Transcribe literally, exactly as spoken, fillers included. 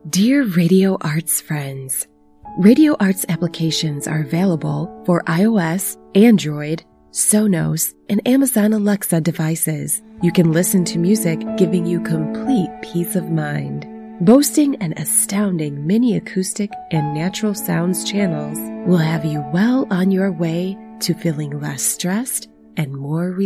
Dear Radio Arts friends, Radio Arts applications are available for iOS, Android, Sonos, and Amazon Alexa devices. You can listen to music, giving you complete peace of mind. Boasting an astounding mini acoustic and natural sounds channels will have you well on your way to feeling less stressed and more relaxed.